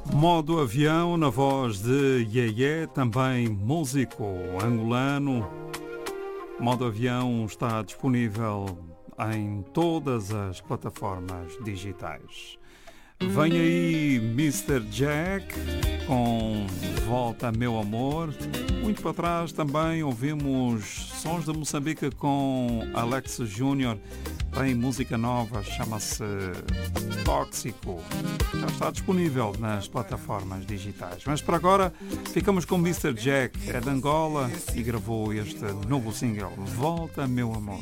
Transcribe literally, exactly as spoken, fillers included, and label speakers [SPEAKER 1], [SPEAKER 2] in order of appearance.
[SPEAKER 1] Modo avião na voz de Yeye, também músico angolano. Modo avião está disponível em todas as plataformas digitais. Vem aí mister Jack com Volta Meu Amor. Muito para trás também ouvimos Sons de Moçambique com Alex Júnior. Tem música nova, chama-se Tóxico. Já está disponível nas plataformas digitais. Mas para agora ficamos com mister Jack, é de Angola e gravou este novo single, Volta Meu Amor.